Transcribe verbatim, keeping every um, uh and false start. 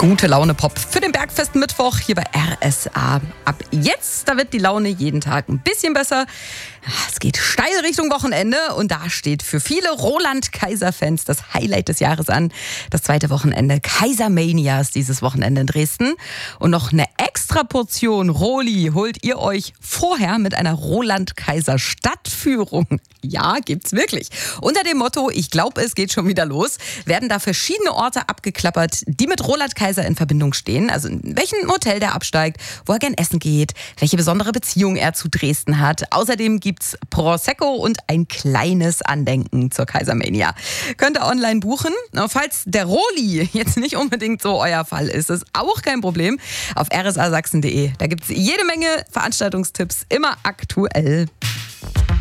Gute Laune Pop für den Bergfesten Mittwoch hier bei R S A. Ab jetzt, da wird die Laune jeden Tag ein bisschen besser. Es geht steil Richtung Wochenende und da steht für viele Roland-Kaiser-Fans das Highlight des Jahres an. Das zweite Wochenende Kaisermania ist dieses Wochenende in Dresden. Und noch eine extra Portion Roli holt ihr euch vorher mit einer Roland-Kaiser-Stadtführung. Ja, gibt's wirklich. Unter dem Motto, ich glaube, es geht schon wieder los, werden da verschiedene Orte abgeklappert, die mit Roland Kaiser in Verbindung stehen. Also in welchem Hotel der absteigt, wo er gern essen geht, welche besondere Beziehung er zu Dresden hat. Außerdem gibt's Prosecco und ein kleines Andenken zur Kaisermania. Könnt ihr online buchen. Falls der Roli jetzt nicht unbedingt so euer Fall ist, ist auch kein Problem. Auf r s a sachsen punkt d e. Da gibt's jede Menge Veranstaltungstipps, immer aktuell.